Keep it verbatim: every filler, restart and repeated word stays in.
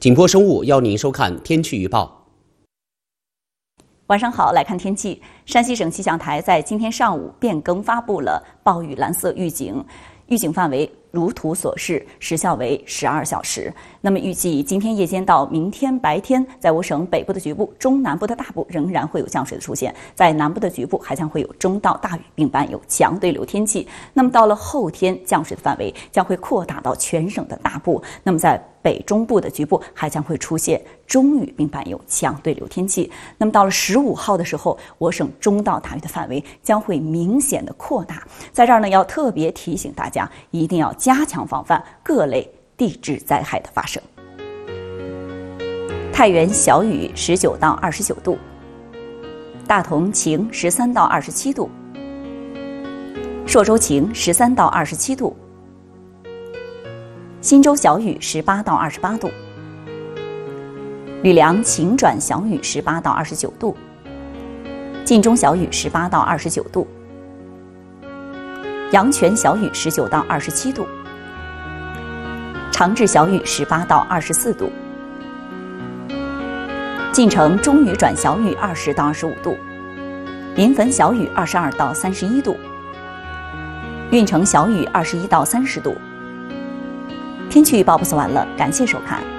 景波生物邀您收看天气预报。 晚上好，来看天气。山西省气象台在今天上午变更发布了暴雨蓝色预警，预警范围如图所示，时效为十二小时。那么预计今天夜间到明天白天，在我省北部的局部、中南部的大部仍然会有降水的出现，在南部的局部还将会有中到大雨，并伴有强对流天气。那么到了后天，降水的范围将会扩大到全省的大部。那么在北中部的局部还将会出现中雨，并伴有强对流天气。那么到了十五号的时候，我省中到大雨的范围将会明显的扩大。在这儿呢，要特别提醒大家，一定要加强防范各类地质灾害的发生。太原小雨十九到二十九度，大同晴十三到二十七度，朔州晴十三到二十七度。忻州小雨十八到二十八度，吕梁晴转小雨十八到二十九度，晋中小雨十八到二十九度，阳泉小雨十九到二十七度，长治小雨十八到二十四度，晋城中雨转小雨二十到二十五度，临汾小雨二十二到三十一度，运城小雨二十一到三十度。天气预报播送完了，感谢收看。